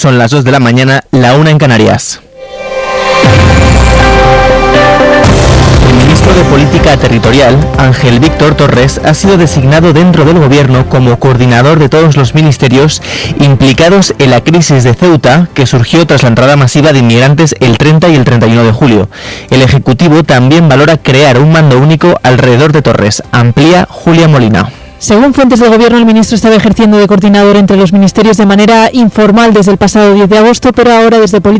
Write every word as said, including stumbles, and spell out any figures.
Son las dos de la mañana, la una en Canarias. El ministro de Política Territorial, Ángel Víctor Torres, ha sido designado dentro del Gobierno como coordinador de todos los ministerios implicados en la crisis de Ceuta, que surgió tras la entrada masiva de inmigrantes el treinta y el treinta y uno de julio. El Ejecutivo también valora crear un mando único alrededor de Torres. Amplía Julia Molina. Según fuentes del Gobierno, el ministro estaba ejerciendo de coordinador entre los ministerios de manera informal desde el pasado diez de agosto, pero ahora desde Política